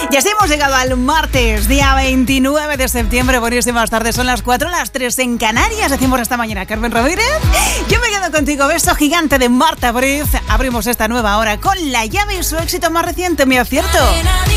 Y así hemos llegado al martes, día 29 de septiembre. Buenísimas tardes, son las 4, las 3 en Canarias. Decimos esta mañana Carmen Ramírez. Yo me quedo contigo, beso gigante de Marta Briz. Abrimos esta nueva hora con La Llave y su éxito más reciente, Mi Acierto.